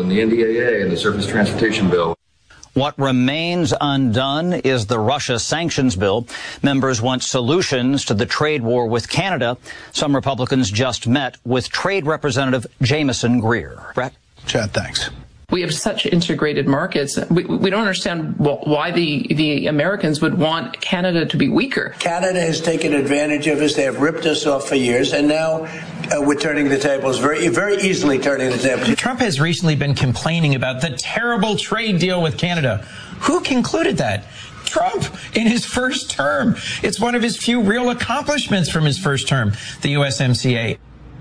the NDAA and the Surface Transportation Bill. What remains undone is the Russia sanctions bill. Members want solutions to the trade war with Canada. Some Republicans just met with Trade Representative Jamieson Greer. Brett? Chad, thanks. We have such integrated markets. We don't understand why the Americans would want Canada to be weaker. Canada has taken advantage of us. They have ripped us off for years, and now we're turning the tables, very easily turning the tables. Trump has recently been complaining about the terrible trade deal with Canada. Who concluded that? Trump in his first term. It's one of his few real accomplishments from his first term, the USMCA.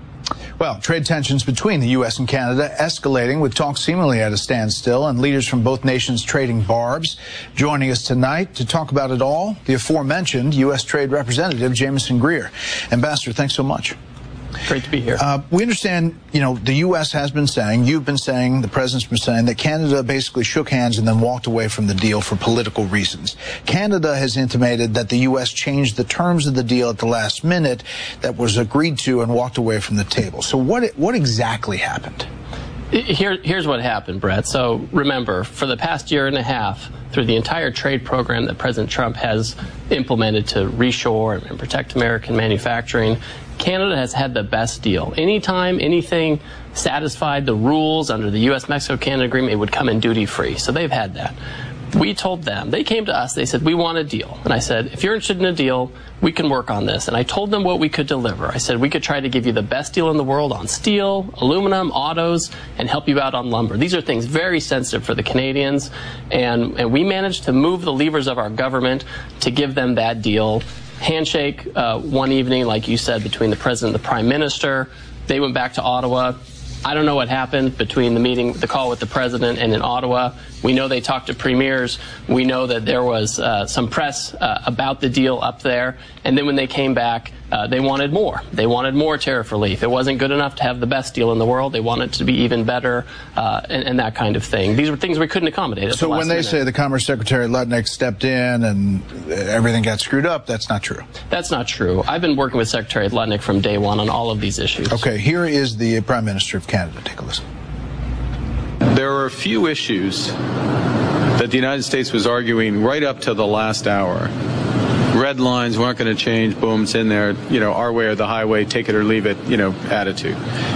Well, trade tensions between the U.S. and Canada escalating with talks seemingly at a standstill and leaders from both nations trading barbs. Joining us tonight to talk about it all, the aforementioned U.S. Trade Representative Jamieson Greer. Ambassador, thanks so much. Great to be here. We understand, the U.S. has been saying, you've been saying, the president's been saying that Canada basically shook hands and then walked away from the deal for political reasons. Canada has intimated that the U.S. changed the terms of the deal at the last minute that was agreed to and walked away from the table. So what exactly happened? Here's what happened, Brett. So remember, for the past year and a half, through the entire trade program that President Trump has implemented to reshore and protect American manufacturing, Canada has had the best deal. Anytime anything satisfied the rules under the U.S.-Mexico-Canada agreement, it would come in duty-free. So they've had that. We told them, they came to us, they said, we want a deal. And I said, if you're interested in a deal, we can work on this. And I told them what we could deliver. I said, we could try to give you the best deal in the world on steel, aluminum, autos, and help you out on lumber. These are things very sensitive for the Canadians. And we managed to move the levers of our government to give them that deal. Handshake one evening, like you said, between the president and the prime minister. They went back to Ottawa. I don't know what happened between the call with the president and in Ottawa. We know they talked to premiers. We know that there was some press about the deal up there. And then when they came back, they wanted more. They wanted more tariff relief. It wasn't good enough to have the best deal in the world. They wanted it to be even better and that kind of thing. These were things we couldn't accommodate. So when they say the Commerce Secretary Lutnick stepped in and everything got screwed up, that's not true? That's not true. I've been working with Secretary Lutnick from day one on all of these issues. Okay, here is the Prime Minister of Canada. Take a listen. There are a few issues that the United States was arguing right up to the last hour. Red lines weren't going to change. Boom, it's in there. Our way or the highway, take it or leave it. Attitude.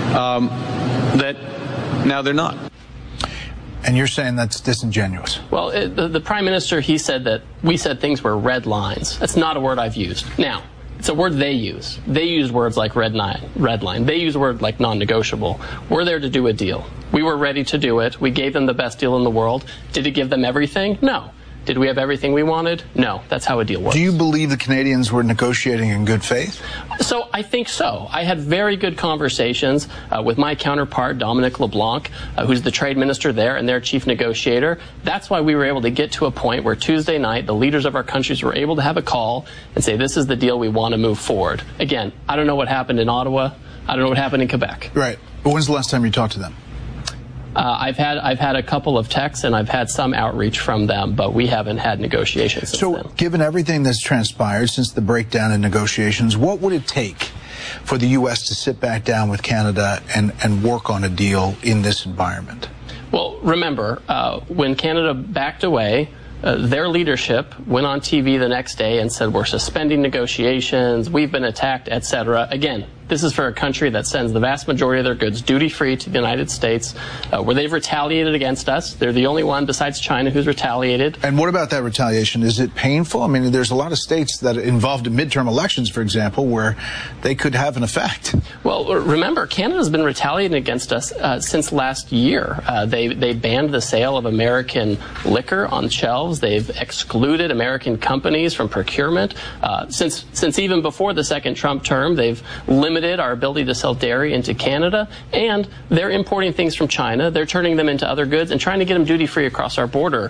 That now they're not. And you're saying that's disingenuous? Well, the Prime Minister, he said that we said things were red lines. That's not a word I've used. Now, it's a word they use. They use words like red line. They use words like non-negotiable. We're there to do a deal. We were ready to do it. We gave them the best deal in the world. Did it give them everything? No. Did we have everything we wanted? No. That's how a deal works. Do you believe the Canadians were negotiating in good faith? So I think so. I had very good conversations with my counterpart, Dominic LeBlanc, who's the trade minister there and their chief negotiator. That's why we were able to get to a point where Tuesday night, the leaders of our countries were able to have a call and say, this is the deal we want to move forward. Again, I don't know what happened in Ottawa. I don't know what happened in Quebec. Right. But when's the last time you talked to them? I've had a couple of texts and I've had some outreach from them, but we haven't had negotiations since then. Given everything that's transpired since the breakdown in negotiations, what would it take for the U.S. to sit back down with Canada and work on a deal in this environment? Well, remember, when Canada backed away, their leadership went on TV the next day and said, we're suspending negotiations, we've been attacked, etc. Again, this is for a country that sends the vast majority of their goods duty-free to the United States, where they've retaliated against us. They're the only one besides China who's retaliated. And what about that retaliation? Is it painful? I mean, there's a lot of states that are involved in midterm elections, for example, where they could have an effect. Well, remember, Canada's been retaliating against us since last year. They banned the sale of American liquor on shelves. They've excluded American companies from procurement. Since even before the second Trump term, they've limited our ability to sell dairy into Canada, and they're importing things from China. They're turning them into other goods and trying to get them duty-free across our border.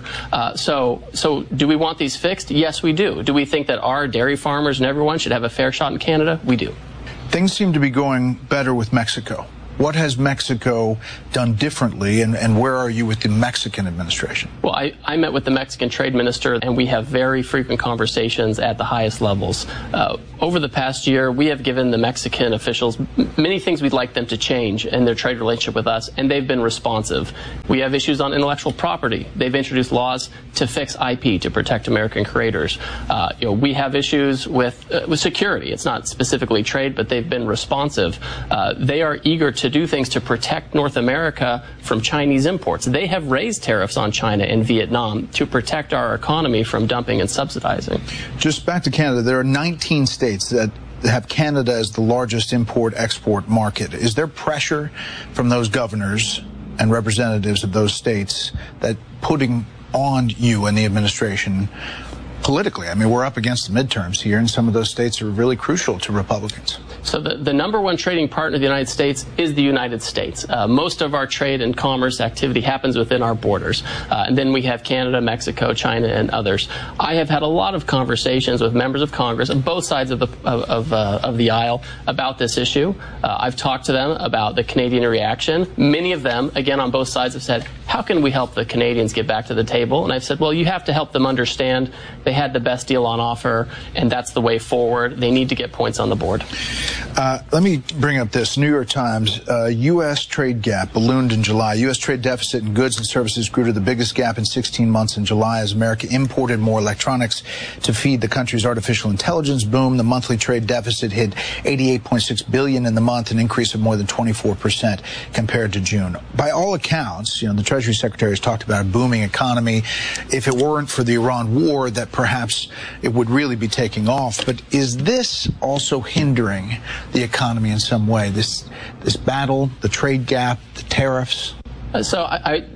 So do we want these fixed? Yes, we do. Do we think that our dairy farmers and everyone should have a fair shot in Canada? We do. Things seem to be going better with Mexico. What has Mexico done differently, and where are you with the Mexican administration? Well, I met with the Mexican trade minister, and we have very frequent conversations at the highest levels. Over the past year, we have given the Mexican officials many things we'd like them to change in their trade relationship with us, and they've been responsive. We have issues on intellectual property. They've introduced laws to fix IP, to protect American creators. We have issues with security. It's not specifically trade, but they've been responsive. They are eager to do things to protect North America from Chinese imports. They have raised tariffs on China and Vietnam to protect our economy from dumping and subsidizing. Just back to Canada, there are 19 states that have Canada as the largest import-export market. Is there pressure from those governors and representatives of those states that putting on you and the administration politically? I mean, we're up against the midterms here, and some of those states are really crucial to Republicans. So the number one trading partner of the United States is the United States. Most of our trade and commerce activity happens within our borders. And then we have Canada, Mexico, China, and others. I have had a lot of conversations with members of Congress on both sides of the aisle about this issue. I've talked to them about the Canadian reaction. Many of them, again, on both sides have said, how can we help the Canadians get back to the table? And I've said, well, you have to help them understand they had the best deal on offer, and that's the way forward. They need to get points on the board. Let me bring up this. New York Times, U.S. trade gap ballooned in July. U.S. trade deficit in goods and services grew to the biggest gap in 16 months in July as America imported more electronics to feed the country's artificial intelligence boom. The monthly trade deficit hit $88.6 billion in the month, an increase of more than 24% compared to June. By all accounts, the Treasury Secretary has talked about a booming economy. If it weren't for the Iran war, that perhaps it would really be taking off. But is this also hindering the economy in some way? This battle, the trade gap, the tariffs? So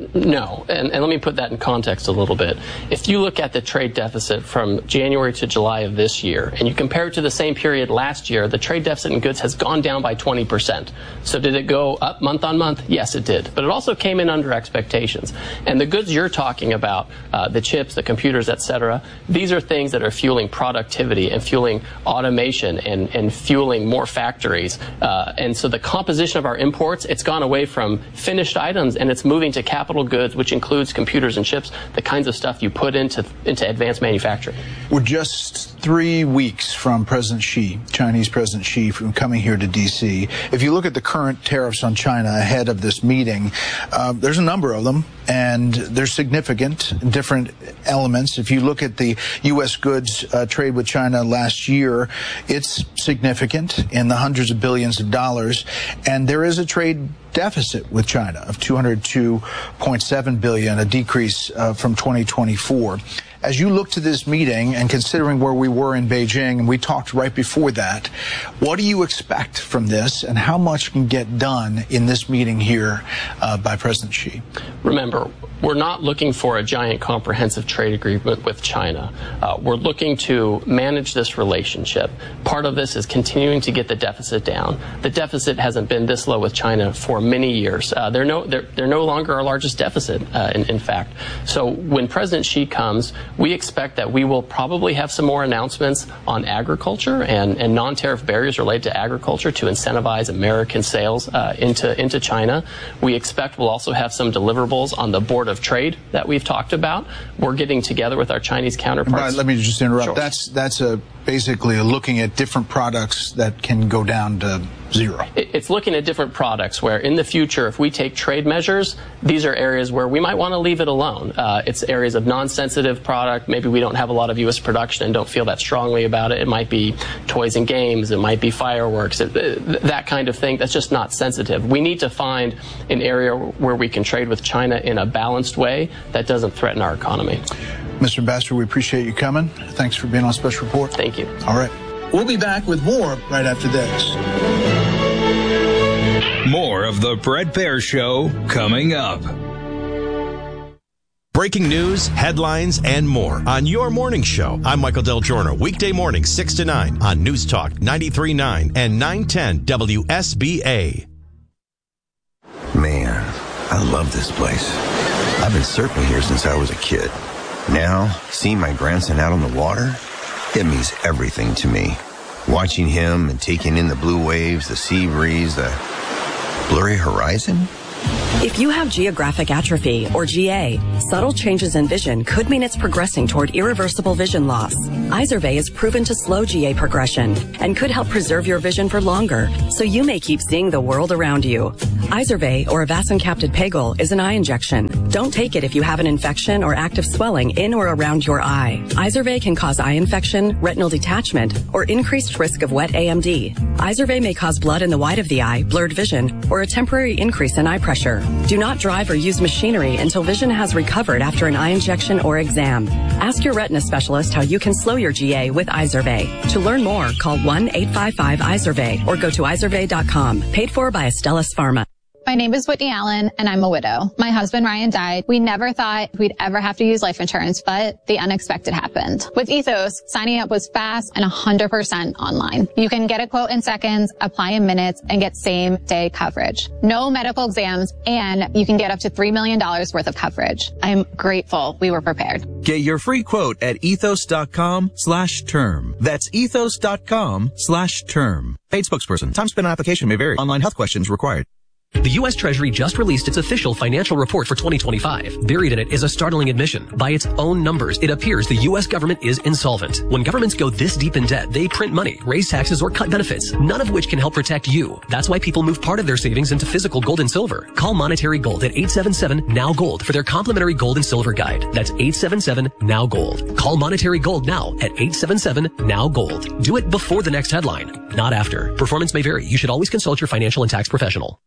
no, and let me put that in context a little bit. If you look at the trade deficit from January to July of this year, and you compare it to the same period last year, the trade deficit in goods has gone down by 20%. So did it go up month on month? Yes, it did. But it also came in under expectations. And the goods you're talking about, the chips, the computers, et cetera, these are things that are fueling productivity and fueling automation and fueling more factories. And so the composition of our imports, it's gone away from finished items and it's moving to capital goods, which includes computers and chips, the kinds of stuff you put into advanced manufacturing. We're just 3 weeks from President Xi, Chinese President Xi, from coming here to D.C. If you look at the current tariffs on China ahead of this meeting, there's a number of them, and they're significant, different elements. If you look at the U.S. goods trade with China last year, it's significant in the hundreds of billions of dollars, and there is a trade deficit with China of $202.7 billion, a decrease from 2024. As you look to this meeting and considering where we were in Beijing, and we talked right before that, what do you expect from this, and how much can get done in this meeting here by President Xi? Remember, we're not looking for a giant comprehensive trade agreement with China. We're looking to manage this relationship. Part of this is continuing to get the deficit down. The deficit hasn't been this low with China for many years. They're no longer our largest deficit, in fact. So when President Xi comes, we expect that we will probably have some more announcements on agriculture and non-tariff barriers related to agriculture to incentivize American sales into China. We expect we'll also have some deliverables on the Board of Trade that we've talked about. We're getting together with our Chinese counterparts. Let me just interrupt. Sure. That's basically looking at different products that can go down to zero. It's looking at different products where in the future, if we take trade measures, these are areas where we might want to leave it alone. It's areas of non-sensitive product. Maybe we don't have a lot of U.S. production and don't feel that strongly about it. It might be toys and games. It might be fireworks, that kind of thing. That's just not sensitive. We need to find an area where we can trade with China in a balanced way that doesn't threaten our economy. Mr. Ambassador, we appreciate you coming. Thanks for being on Special Report. Thank you. All right. We'll be back with more right after this. More of the Bret Baier Show coming up. Breaking news, headlines, and more on your morning show. I'm Michael Del Giorno, weekday morning 6 to 9 on News Talk 93.9 and 910 WSBA. Man, I love this place. I've been surfing here since I was a kid. Now, seeing my grandson out on the water, it means everything to me. Watching him and taking in the blue waves, the sea breeze, Blurry horizon? If you have geographic atrophy, or GA, subtle changes in vision could mean it's progressing toward irreversible vision loss. Izervay is proven to slow GA progression and could help preserve your vision for longer, so you may keep seeing the world around you. Izervay, or avacincaptad pegol, is an eye injection. Don't take it if you have an infection or active swelling in or around your eye. Izervay can cause eye infection, retinal detachment, or increased risk of wet AMD. Izervay may cause blood in the white of the eye, blurred vision, or a temporary increase in eye pressure. Do not drive or use machinery until vision has recovered after an eye injection or exam. Ask your retina specialist how you can slow your GA with Izervay. To learn more, call 1-855-IZERVAY or go to izervay.com. Paid for by Astellas Pharma. My name is Whitney Allen, and I'm a widow. My husband, Ryan, died. We never thought we'd ever have to use life insurance, but the unexpected happened. With Ethos, signing up was fast and 100% online. You can get a quote in seconds, apply in minutes, and get same-day coverage. No medical exams, and you can get up to $3 million worth of coverage. I'm grateful we were prepared. Get your free quote at ethos.com/term. That's ethos.com/term. Paid spokesperson. Time spent on application may vary. Online health questions required. The U.S. Treasury just released its official financial report for 2025. Buried in it is a startling admission. By its own numbers, it appears the U.S. government is insolvent. When governments go this deep in debt, they print money, raise taxes, or cut benefits, none of which can help protect you. That's why people move part of their savings into physical gold and silver. Call Monetary Gold at 877-NOW-GOLD for their complimentary gold and silver guide. That's 877-NOW-GOLD. Call Monetary Gold now at 877-NOW-GOLD. Do it before the next headline, not after. Performance may vary. You should always consult your financial and tax professional.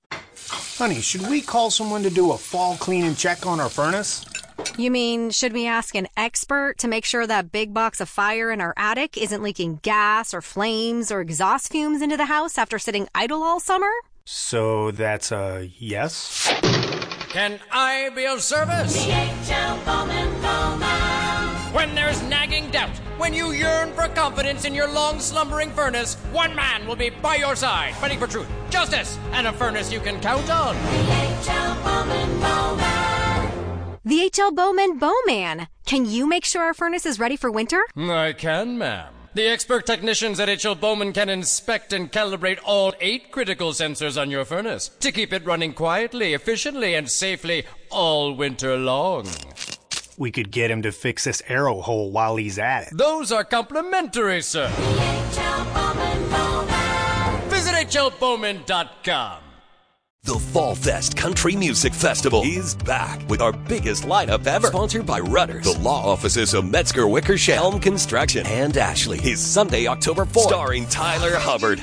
Honey, should we call someone to do a fall clean and check on our furnace? You mean, should we ask an expert to make sure that big box of fire in our attic isn't leaking gas or flames or exhaust fumes into the house after sitting idle all summer? So that's a yes? Can I be of service? DHL Bowman Bowman. When there's nagging doubt, when you yearn for confidence in your long-slumbering furnace, one man will be by your side, fighting for truth, justice, and a furnace you can count on. DHL Bowman Bowman. The H.L. Bowman Bowman. Can you make sure our furnace is ready for winter? I can, ma'am. The expert technicians at H.L. Bowman can inspect and calibrate all 8 critical sensors on your furnace to keep it running quietly, efficiently, and safely all winter long. We could get him to fix this arrow hole while he's at it. Those are complimentary, sir. H.L. Bowman Bowman. Visit hlbowman.com. The Fall Fest Country Music Festival is back with our biggest lineup ever. Sponsored by Rudders, the law offices of Metzger Wickersham, Helm Construction, and Ashley. Is Sunday, October 4th. Starring Tyler Hubbard,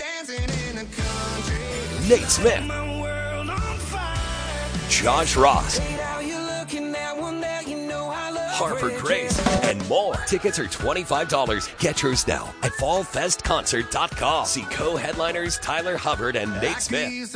Nate Smith, Josh Ross, Harper Grace, and more. Tickets are $25. Get yours now at fallfestconcert.com. See co-headliners Tyler Hubbard and Nate Smith.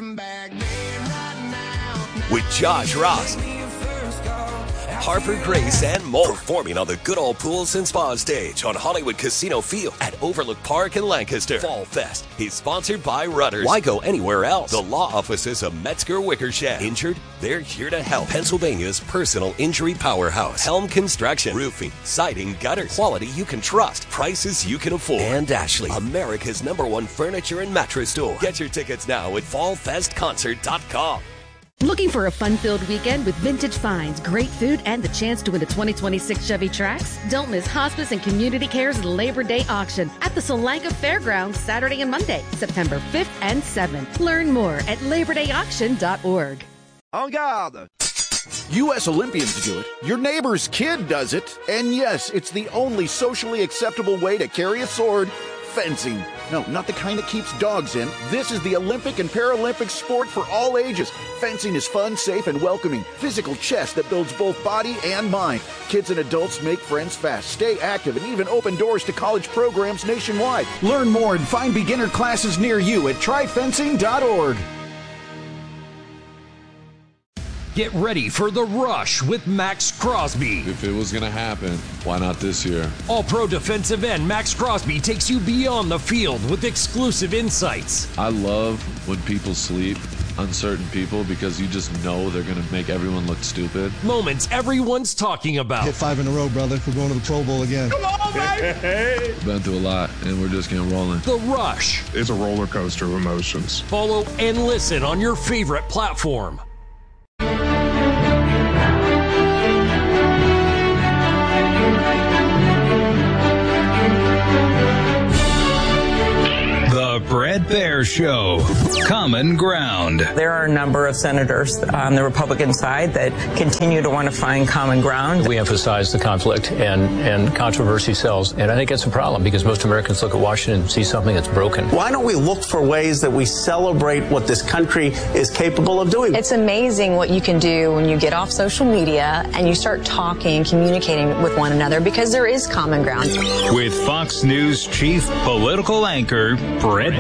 With Josh Ross, Harper Grace, and more. Performing on the Good Old Pools and Spa stage on Hollywood Casino Field at Overlook Park in Lancaster. Fall Fest is sponsored by Rudders. Why go anywhere else? The law offices of Metzger Wickersham. Injured? They're here to help. Pennsylvania's personal injury powerhouse. Helm Construction. Roofing, siding, gutters. Quality you can trust. Prices you can afford. And Ashley, America's #1 furniture and mattress store. Get your tickets now at fallfestconcert.com. Looking for a fun-filled weekend with vintage finds, great food, and the chance to win a 2026 Chevy Trax? Don't miss Hospice and Community Care's Labor Day auction at the Solanka Fairgrounds Saturday and Monday, September 5th and 7th. Learn more at labordayauction.org. En garde! U.S. Olympians do it. Your neighbor's kid does it. And yes, it's the only socially acceptable way to carry a sword. Fencing. No, not the kind that keeps dogs in. This is the Olympic and Paralympic sport for all ages. Fencing is fun, safe, and welcoming. Physical chess that builds both body and mind. Kids and adults make friends fast, stay active, and even open doors to college programs nationwide. Learn more and find beginner classes near you at tryfencing.org. Get ready for the rush with Max Crosby. If it was going to happen, why not this year? All-Pro defensive end Max Crosby takes you beyond the field with exclusive insights. I love when people sleep. uncertain people because you just know they're going to make everyone look stupid. Moments everyone's talking about. Hit 5 in a row, brother. We're going to the Pro Bowl again. Come on, baby! Been through a lot, and we're just getting rolling. The Rush. It's a roller coaster of emotions. Follow and listen on your favorite platform. The Bret Baier Show. Common Ground. There are a number of senators on the Republican side that continue to want to find common ground. We emphasize the conflict and controversy sells, and I think it's a problem because most Americans look at Washington and see something that's broken. Why don't we look for ways that we celebrate what this country is capable of doing? It's amazing what you can do when you get off social media and you start talking and communicating with one another because there is common ground. With Fox News chief political anchor, Bret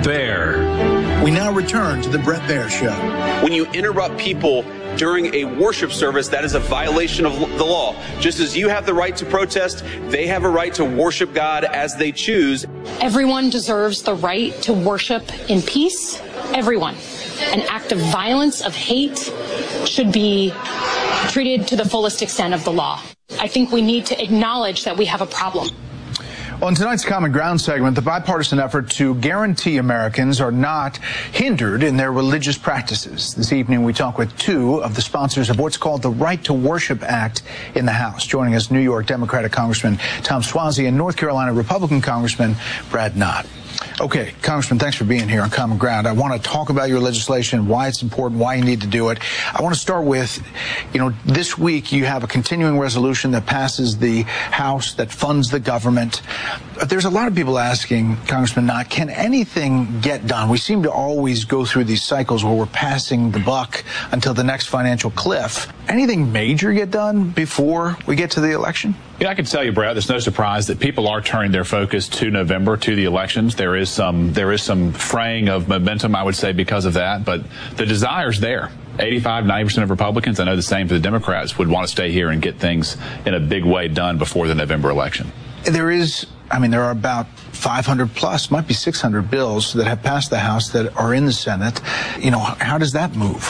Baier. We now return to the Bret Baier Show. When you interrupt people during a worship service, that is a violation of the law. Just as you have the right to protest, they have a right to worship God as they choose. Everyone deserves the right to worship in peace. Everyone. An act of violence, of hate, should be treated to the fullest extent of the law. I think we need to acknowledge that we have a problem. Well, in tonight's Common Ground segment, the bipartisan effort to guarantee Americans are not hindered in their religious practices. This evening, we talk with two of the sponsors of what's called the Right to Worship Act in the House. Joining us, New York Democratic Congressman Tom Suozzi and North Carolina Republican Congressman Brad Knott. Okay, Congressman, thanks for being here on Common Ground. I want to talk about your legislation, why it's important, why you need to do it. I want to start with, this week you have a continuing resolution that passes the House that funds the government. But there's a lot of people asking, Congressman Knott, can anything get done? We seem to always go through these cycles where we're passing the buck until the next financial cliff. Anything major get done before we get to the election? Yeah, I can tell you, Brad, there's no surprise that people are turning their focus to November, to the elections. There is some fraying of momentum, I would say, because of that. But the desire's there. 85-90% of Republicans, I know the same for the Democrats, would want to stay here and get things in a big way done before the November election. There are about 500 plus, might be 600 bills that have passed the House that are in the Senate. How does that move?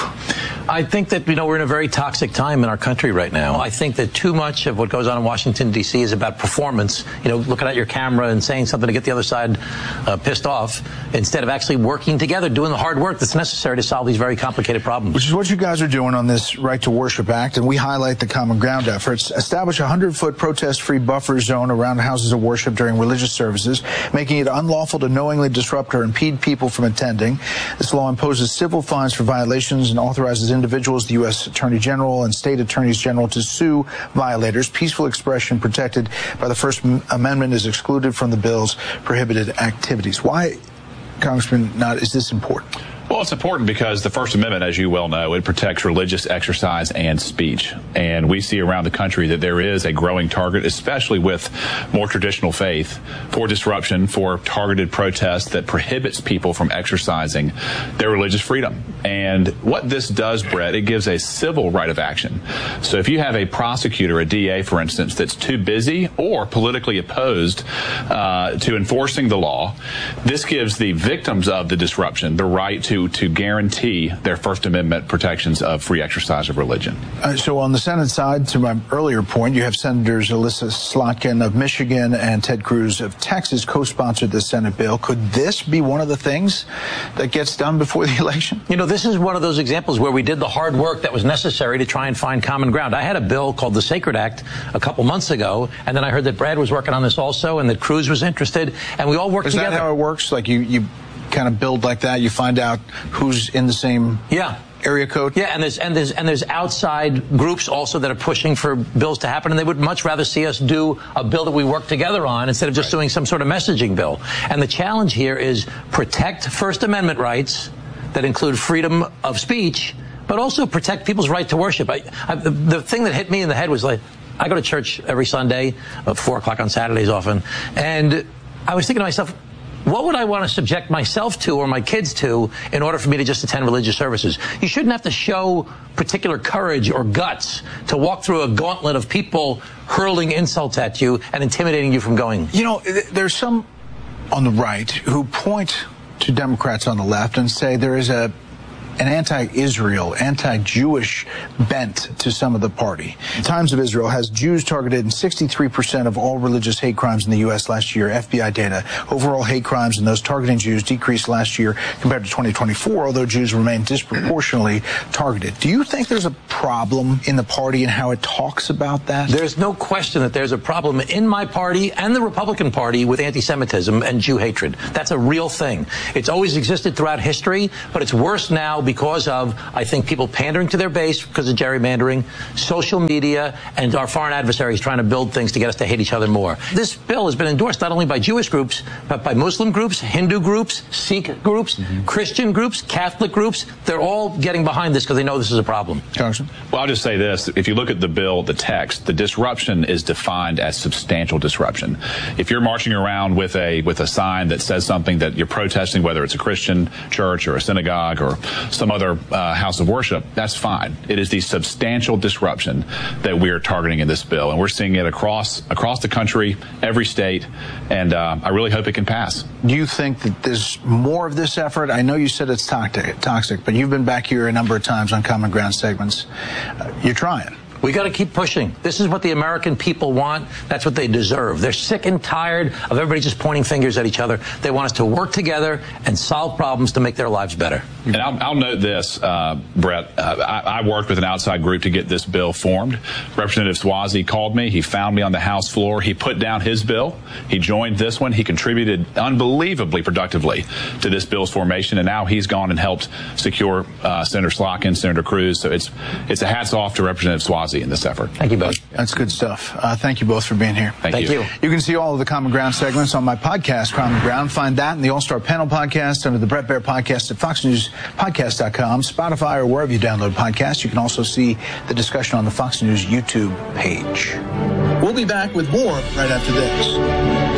I think that, we're in a very toxic time in our country right now. I think that too much of what goes on in Washington, D.C. is about performance, looking at your camera and saying something to get the other side pissed off, instead of actually working together, doing the hard work that's necessary to solve these very complicated problems. Which is what you guys are doing on this Right to Worship Act, and we highlight the Common Ground efforts. Establish a 100-foot protest-free buffer zone around houses of worship during religious services, making it unlawful to knowingly disrupt or impede people from attending. This law imposes civil fines for violations and authorizes individuals, the U.S. Attorney General and state attorneys general to sue violators. Peaceful expression protected by the First Amendment is excluded from the bill's prohibited activities. Why, Congressman Knott, is this important? Well, it's important because the First Amendment, as you well know, it protects religious exercise and speech. And we see around the country that there is a growing target, especially with more traditional faith, for disruption, for targeted protest that prohibits people from exercising their religious freedom. And what this does, Brett, it gives a civil right of action. So if you have a prosecutor, a DA, for instance, that's too busy or politically opposed to enforcing the law, this gives the victims of the disruption the right to guarantee their First Amendment protections of free exercise of religion. So on the Senate side, to my earlier point, you have Senators Alyssa Slotkin of Michigan and Ted Cruz of Texas co-sponsored the Senate bill. Could this be one of the things that gets done before the election? This is one of those examples where we did the hard work that was necessary to try and find common ground. I had a bill called the Sacred Act a couple months ago, and then I heard that Brad was working on this also and that Cruz was interested, and we all worked together. Is that how it works? Like you kind of build like that, you find out who's in the same area code? Yeah, and there's outside groups also that are pushing for bills to happen, and they would much rather see us do a bill that we work together on instead of just doing some sort of messaging bill. And the challenge here is protect First Amendment rights that include freedom of speech, but also protect people's right to worship. The thing that hit me in the head was like, I go to church every Sunday, 4 o'clock on Saturdays often, and I was thinking to myself, what would I want to subject myself to or my kids to in order for me to just attend religious services? You shouldn't have to show particular courage or guts to walk through a gauntlet of people hurling insults at you and intimidating you from going. There's some on the right who point to Democrats on the left and say there is a an anti-Israel, anti-Jewish bent to some of the party. Times of Israel has Jews targeted in 63% of all religious hate crimes in the U.S. last year. FBI data. Overall hate crimes and those targeting Jews decreased last year compared to 2024, although Jews remain disproportionately targeted. Do you think there's a problem in the party and how it talks about that? There's no question that there's a problem in my party and the Republican Party with anti-Semitism and Jew hatred. That's a real thing. It's always existed throughout history, but it's worse now because of, I think, people pandering to their base because of gerrymandering, social media, and our foreign adversaries trying to build things to get us to hate each other more. This bill has been endorsed not only by Jewish groups, but by Muslim groups, Hindu groups, Sikh groups, Christian groups, Catholic groups. They're all getting behind this because they know this is a problem. Congressman? Well, I'll just say this. If you look at the bill, the text, the disruption is defined as substantial disruption. If you're marching around with a sign that says something that you're protesting, whether it's a Christian church or a synagogue or some other house of worship, that's fine. It is the substantial disruption that we are targeting in this bill, and we're seeing it across the country, every state, and I really hope it can pass. Do you think that there's more of this effort? I know you said it's toxic, but you've been back here a number of times on Common Ground segments. You're trying. We got to keep pushing. This is what the American people want. That's what they deserve. They're sick and tired of everybody just pointing fingers at each other. They want us to work together and solve problems to make their lives better. And I'll note this, Brett. I worked with an outside group to get this bill formed. Representative Suozzi called me. He found me on the House floor. He put down his bill. He joined this one. He contributed unbelievably productively to this bill's formation, and now he's gone and helped secure Senator Slotkin, Senator Cruz. So it's a hats off to Representative Suozzi in this effort. Thank you both. That's good stuff. Thank you both for being here. Thank you. You can see all of the Common Ground segments on my podcast, Common Ground. Find that in the All-Star Panel podcast under the Bret Baier podcast at foxnewspodcast.com, Spotify, or wherever you download podcasts. You can also see the discussion on the Fox News YouTube page. We'll be back with more right after this.